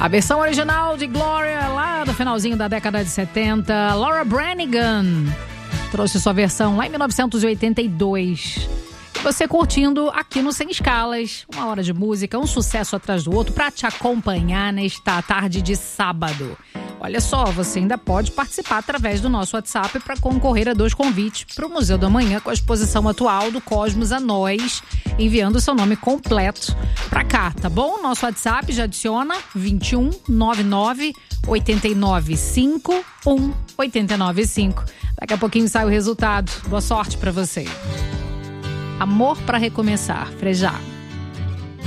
A versão original de Gloria, lá do finalzinho da década de 70, Laura Branigan trouxe sua versão lá em 1982. Você curtindo aqui no Sem Escalas, 1 hora de música, um sucesso atrás do outro para te acompanhar nesta tarde de sábado. Olha só, você ainda pode participar através do nosso WhatsApp para concorrer a 2 convites para o Museu da Manhã com a exposição atual do Cosmos a Nós, enviando seu nome completo para cá, tá bom? Nosso WhatsApp já adiciona 21 99 89 51 895. Daqui a pouquinho sai o resultado. Boa sorte para você. Amor para recomeçar, Frejá.